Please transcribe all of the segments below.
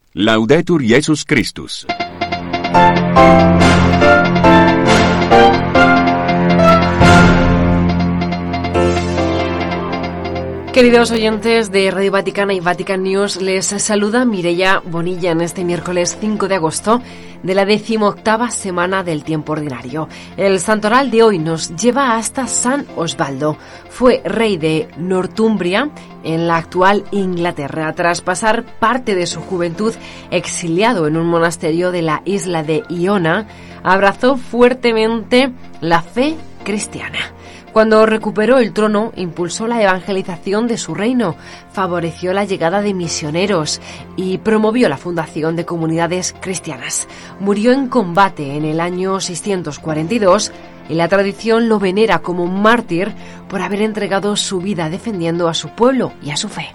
Laudetur Jesus Christus. Queridos oyentes de Radio Vaticana y Vatican News, les saluda Mireia Bonilla en este miércoles 5 de agosto de la 18ª semana del tiempo ordinario. El santoral de hoy nos lleva hasta San Osvaldo. Fue rey de Northumbria en la actual Inglaterra. Tras pasar parte de su juventud exiliado en un monasterio de la isla de Iona, abrazó fuertemente la fe cristiana. Cuando recuperó el trono, impulsó la evangelización de su reino, favoreció la llegada de misioneros y promovió la fundación de comunidades cristianas. Murió en combate en el año 642 y la tradición lo venera como mártir por haber entregado su vida defendiendo a su pueblo y a su fe.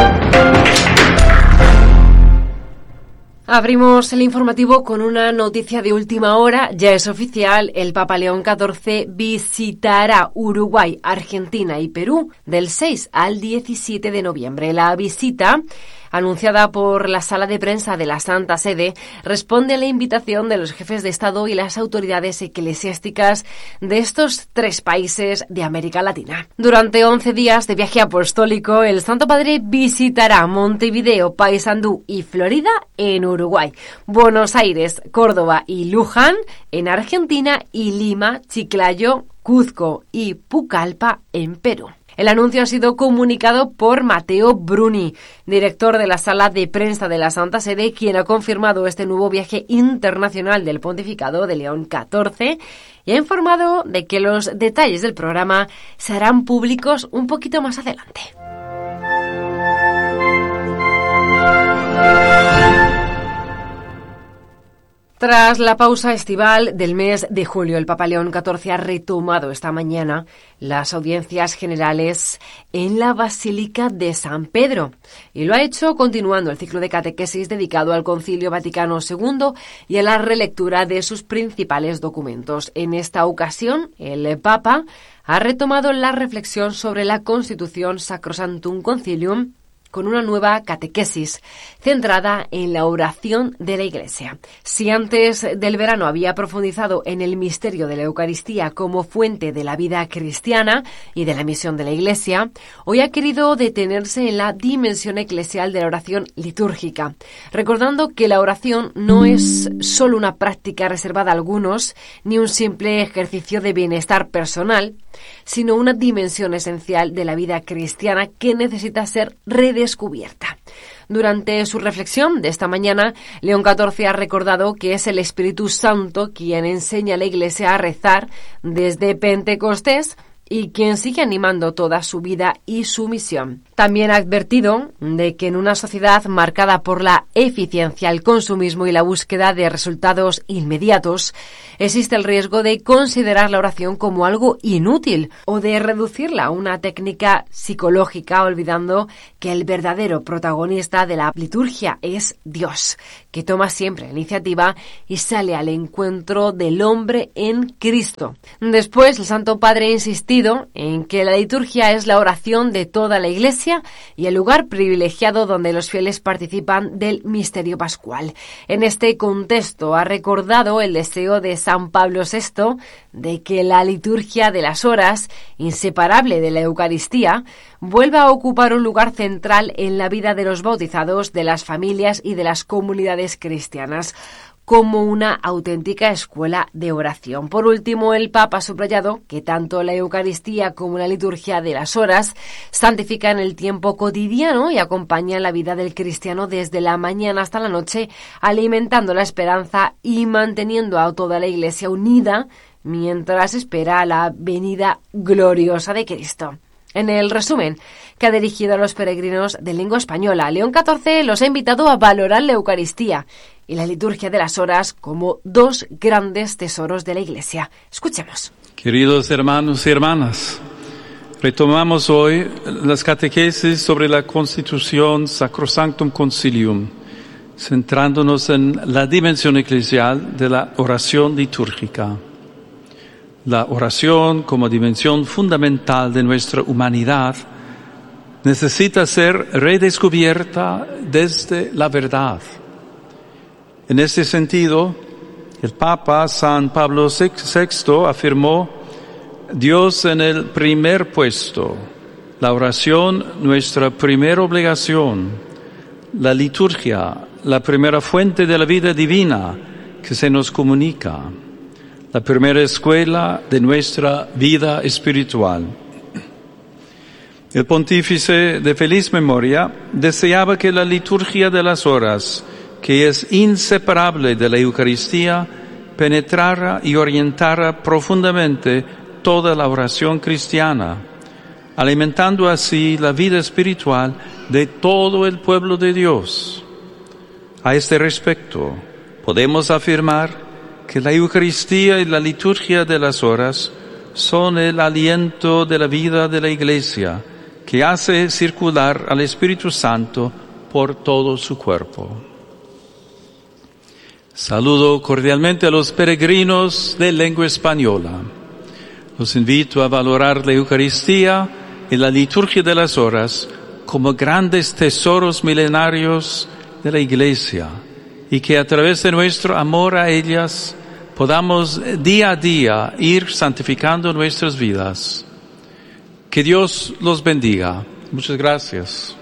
Abrimos el informativo con una noticia de última hora. Ya es oficial, el Papa León XIV visitará Uruguay, Argentina y Perú del 6 al 17 de noviembre. La visita, anunciada por la Sala de Prensa de la Santa Sede, responde a la invitación de los jefes de Estado y las autoridades eclesiásticas de estos tres países de América Latina. Durante 11 días de viaje apostólico, el Santo Padre visitará Montevideo, Paysandú y Florida en Uruguay, Buenos Aires, Córdoba y Luján en Argentina y Lima, Chiclayo, Cuzco y Pucallpa en Perú. El anuncio ha sido comunicado por Matteo Bruni, director de la Sala de Prensa de la Santa Sede, quien ha confirmado este nuevo viaje internacional del pontificado de León XIV y ha informado de que los detalles del programa serán públicos un poquito más adelante. Tras la pausa estival del mes de julio, el Papa León XIV ha retomado esta mañana las audiencias generales en la Basílica de San Pedro y lo ha hecho continuando el ciclo de catequesis dedicado al Concilio Vaticano II y a la relectura de sus principales documentos. En esta ocasión, el Papa ha retomado la reflexión sobre la Constitución Sacrosanctum Concilium con una nueva catequesis centrada en la oración de la Iglesia. Si antes del verano había profundizado en el misterio de la Eucaristía como fuente de la vida cristiana y de la misión de la Iglesia, hoy ha querido detenerse en la dimensión eclesial de la oración litúrgica, recordando que la oración no es solo una práctica reservada a algunos, ni un simple ejercicio de bienestar personal, sino una dimensión esencial de la vida cristiana que necesita ser redescubierta. Durante su reflexión de esta mañana, León XIV ha recordado que es el Espíritu Santo quien enseña a la Iglesia a rezar desde Pentecostés y quien sigue animando toda su vida y su misión. También ha advertido de que en una sociedad marcada por la eficiencia, el consumismo y la búsqueda de resultados inmediatos, existe el riesgo de considerar la oración como algo inútil o de reducirla a una técnica psicológica, olvidando que el verdadero protagonista de la liturgia es Dios, que toma siempre la iniciativa y sale al encuentro del hombre en Cristo. Después, el Santo Padre ha insistido en que la liturgia es la oración de toda la Iglesia y el lugar privilegiado donde los fieles participan del misterio pascual. En este contexto ha recordado el deseo de San Pablo VI de que la liturgia de las horas, inseparable de la Eucaristía, vuelva a ocupar un lugar central en la vida de los bautizados, de las familias y de las comunidades cristianas, como una auténtica escuela de oración. Por último, el Papa ha subrayado que tanto la Eucaristía como la liturgia de las horas santifican el tiempo cotidiano y acompañan la vida del cristiano desde la mañana hasta la noche, alimentando la esperanza y manteniendo a toda la Iglesia unida mientras espera la venida gloriosa de Cristo. En el resumen que ha dirigido a los peregrinos de lengua española, León XIV los ha invitado a valorar la Eucaristía y la liturgia de las horas como dos grandes tesoros de la Iglesia. Escuchemos. Queridos hermanos y hermanas, retomamos hoy las catequesis sobre la Constitución Sacrosanctum Concilium, centrándonos en la dimensión eclesial de la oración litúrgica. La oración como dimensión fundamental de nuestra humanidad necesita ser redescubierta desde la verdad, En este sentido, el Papa San Pablo VI afirmó: Dios en el primer puesto, la oración nuestra primera obligación, la liturgia la primera fuente de la vida divina que se nos comunica, la primera escuela de nuestra vida espiritual. El pontífice de feliz memoria deseaba que la liturgia de las horas, que es inseparable de la Eucaristía, penetrara y orientara profundamente toda la oración cristiana, alimentando así la vida espiritual de todo el pueblo de Dios. A este respecto, podemos afirmar que la Eucaristía y la liturgia de las horas son el aliento de la vida de la Iglesia, que hace circular al Espíritu Santo por todo su cuerpo. Saludo cordialmente a los peregrinos de lengua española. Los invito a valorar la Eucaristía y la liturgia de las horas como grandes tesoros milenarios de la Iglesia, y que a través de nuestro amor a ellas podamos día a día ir santificando nuestras vidas. Que Dios los bendiga. Muchas gracias.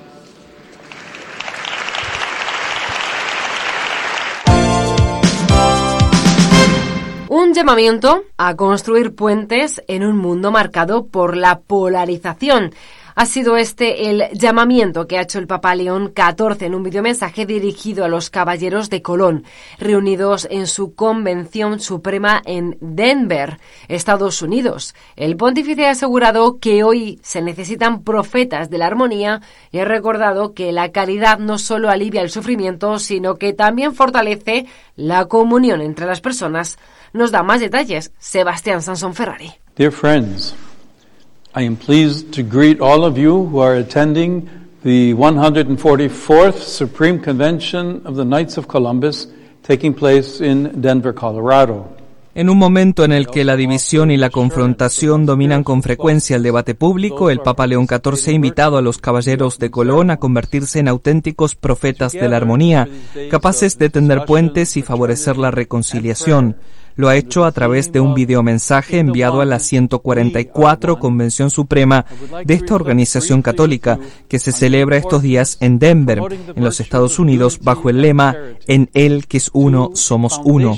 Un llamamiento a construir puentes en un mundo marcado por la polarización. Ha sido este el llamamiento que ha hecho el Papa León XIV en un videomensaje dirigido a los caballeros de Colón, reunidos en su Convención Suprema en Denver, Estados Unidos. El pontífice ha asegurado que hoy se necesitan profetas de la armonía y ha recordado que la caridad no solo alivia el sufrimiento, sino que también fortalece la comunión entre las personas. Nos da más detalles Sebastián Sansón Ferrari. Dear friends, I am pleased to greet all of you who are attending the 144th Supreme Convention of the Knights of Columbus taking place in Denver, Colorado. En un momento en el que la división y la confrontación dominan con frecuencia el debate público, el Papa León XIV ha invitado a los caballeros de Colón a convertirse en auténticos profetas de la armonía, capaces de tender puentes y favorecer la reconciliación. Lo ha hecho a través de un videomensaje enviado a la 144 Convención Suprema de esta organización católica, que se celebra estos días en Denver, en los Estados Unidos, bajo el lema "En Él que es uno, somos uno".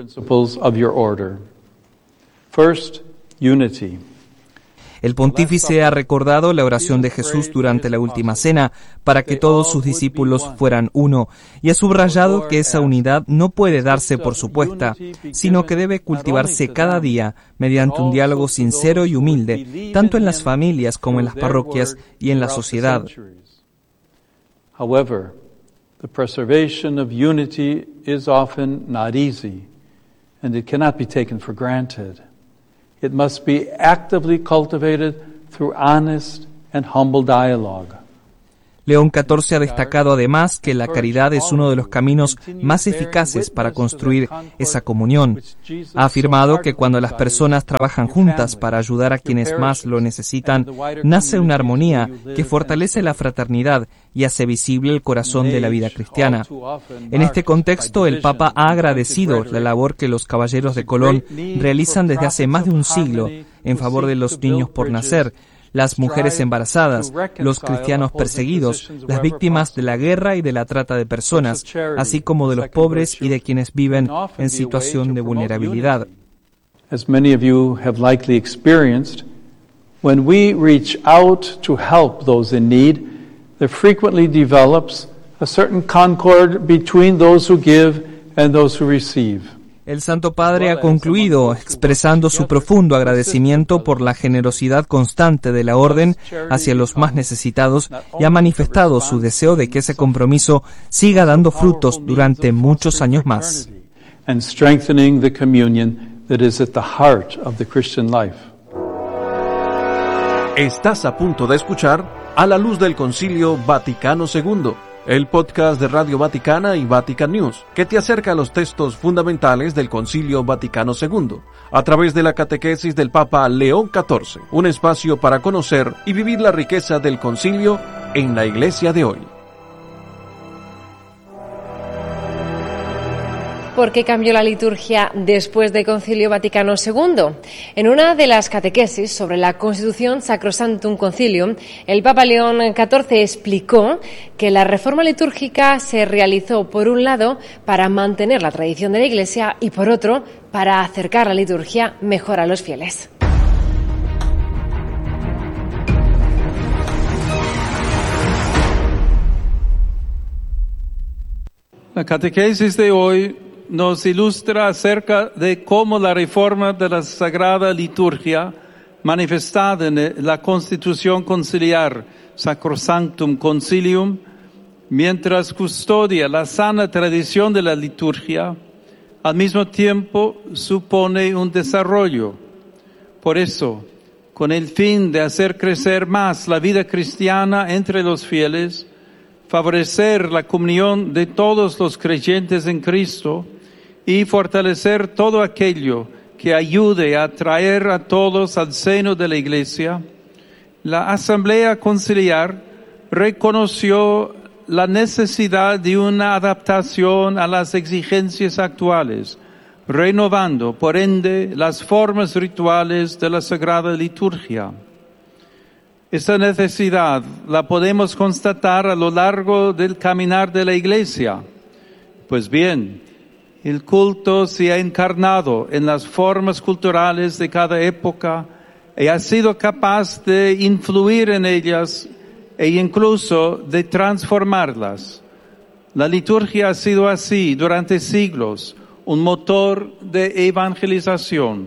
First, unity. El pontífice ha recordado la oración de Jesús durante la última cena para que todos sus discípulos fueran uno, y ha subrayado que esa unidad no puede darse por supuesta, sino que debe cultivarse cada día mediante un diálogo sincero y humilde, tanto en las familias como en las parroquias y en la sociedad. However, the preservation of unity is often not easy, and it cannot be taken for granted. It must be actively cultivated through honest and humble dialogue. León XIV ha destacado además que la caridad es uno de los caminos más eficaces para construir esa comunión. Ha afirmado que cuando las personas trabajan juntas para ayudar a quienes más lo necesitan, nace una armonía que fortalece la fraternidad y hace visible el corazón de la vida cristiana. En este contexto, el Papa ha agradecido la labor que los caballeros de Colón realizan desde hace más de un siglo en favor de los niños por nacer, las mujeres embarazadas, los cristianos perseguidos, las víctimas de la guerra y de la trata de personas, así como de los pobres y de quienes viven en situación de vulnerabilidad. As many of you have likely experienced, when we reach out to help those in need, there frequently develops a certain concord between those who give and those who receive. El Santo Padre ha concluido expresando su profundo agradecimiento por la generosidad constante de la Orden hacia los más necesitados y ha manifestado su deseo de que ese compromiso siga dando frutos durante muchos años más. Estás a punto de escuchar A la Luz del Concilio Vaticano II, el podcast de Radio Vaticana y Vatican News, que te acerca a los textos fundamentales del Concilio Vaticano II, a través de la catequesis del Papa León XIV, un espacio para conocer y vivir la riqueza del Concilio en la Iglesia de hoy. ¿Por qué cambió la liturgia después del Concilio Vaticano II? En una de las catequesis sobre la Constitución Sacrosanctum Concilium, el Papa León XIV explicó que la reforma litúrgica se realizó, por un lado, para mantener la tradición de la Iglesia y, por otro, para acercar la liturgia mejor a los fieles. La catequesis de hoy nos ilustra acerca de cómo la reforma de la Sagrada Liturgia, manifestada en la Constitución Conciliar Sacrosanctum Concilium, mientras custodia la sana tradición de la liturgia, al mismo tiempo supone un desarrollo. Por eso, con el fin de hacer crecer más la vida cristiana entre los fieles, favorecer la comunión de todos los creyentes en Cristo y fortalecer todo aquello que ayude a traer a todos al seno de la Iglesia, la Asamblea Conciliar reconoció la necesidad de una adaptación a las exigencias actuales, renovando, por ende, las formas rituales de la Sagrada Liturgia. Esta necesidad la podemos constatar a lo largo del caminar de la Iglesia. Pues bien, el culto se ha encarnado en las formas culturales de cada época y ha sido capaz de influir en ellas e incluso de transformarlas. La liturgia ha sido así durante siglos, un motor de evangelización.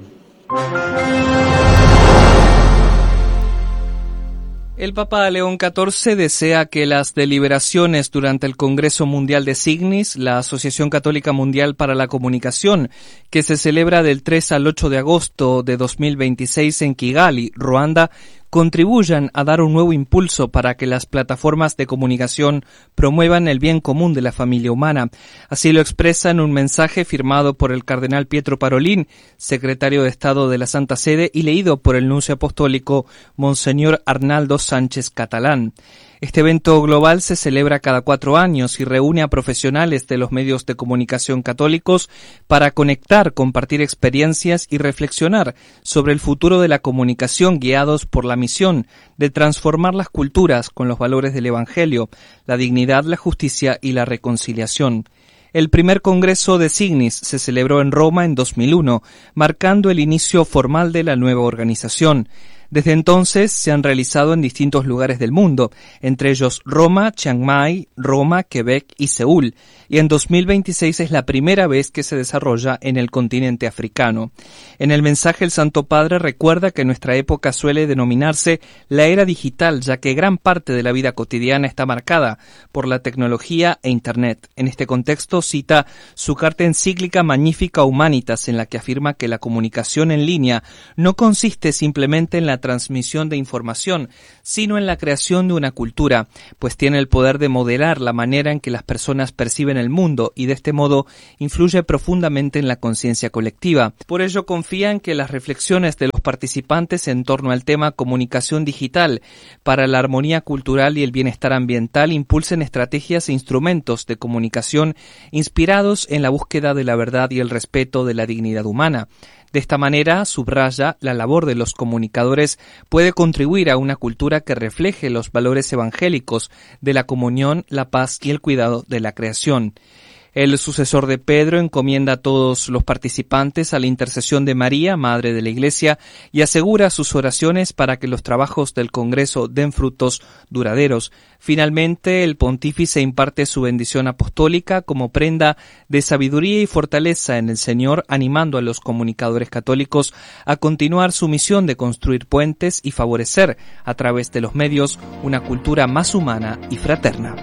El Papa León XIV desea que las deliberaciones durante el Congreso Mundial de Signis, la Asociación Católica Mundial para la Comunicación, que se celebra del 3 al 8 de agosto de 2026 en Kigali, Ruanda, contribuyan a dar un nuevo impulso para que las plataformas de comunicación promuevan el bien común de la familia humana. Así lo expresa en un mensaje firmado por el cardenal Pietro Parolin, secretario de Estado de la Santa Sede, y leído por el nuncio apostólico Monseñor Arnaldo Sánchez Catalán. Este evento global se celebra cada 4 años y reúne a profesionales de los medios de comunicación católicos para conectar, compartir experiencias y reflexionar sobre el futuro de la comunicación, guiados por la misión de transformar las culturas con los valores del Evangelio, la dignidad, la justicia y la reconciliación. El primer Congreso de Signis se celebró en Roma en 2001, marcando el inicio formal de la nueva organización. Desde entonces se han realizado en distintos lugares del mundo, entre ellos Roma, Chiang Mai, Roma, Quebec y Seúl, y en 2026 es la primera vez que se desarrolla en el continente africano. En el mensaje el Santo Padre recuerda que nuestra época suele denominarse la era digital, ya que gran parte de la vida cotidiana está marcada por la tecnología e Internet. En este contexto cita su carta encíclica Magnificat Humanitas, en la que afirma que la comunicación en línea no consiste simplemente en la transmisión de información, sino en la creación de una cultura, pues tiene el poder de modelar la manera en que las personas perciben el mundo y de este modo influye profundamente en la conciencia colectiva. Por ello confían que las reflexiones de los participantes en torno al tema comunicación digital para la armonía cultural y el bienestar ambiental impulsen estrategias e instrumentos de comunicación inspirados en la búsqueda de la verdad y el respeto de la dignidad humana. De esta manera, subraya, la labor de los comunicadores puede contribuir a una cultura que refleje los valores evangélicos de la comunión, la paz y el cuidado de la creación. El sucesor de Pedro encomienda a todos los participantes a la intercesión de María, Madre de la Iglesia, y asegura sus oraciones para que los trabajos del Congreso den frutos duraderos. Finalmente, el pontífice imparte su bendición apostólica como prenda de sabiduría y fortaleza en el Señor, animando a los comunicadores católicos a continuar su misión de construir puentes y favorecer, a través de los medios, una cultura más humana y fraterna.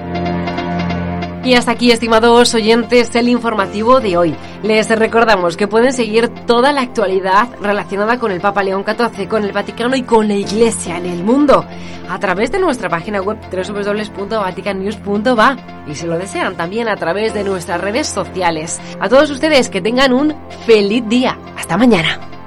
Y hasta aquí, estimados oyentes, el informativo de hoy. Les recordamos que pueden seguir toda la actualidad relacionada con el Papa León XIV, con el Vaticano y con la Iglesia en el mundo a través de nuestra página web www.vaticannews.va y si lo desean también a través de nuestras redes sociales. A todos ustedes que tengan un feliz día. Hasta mañana.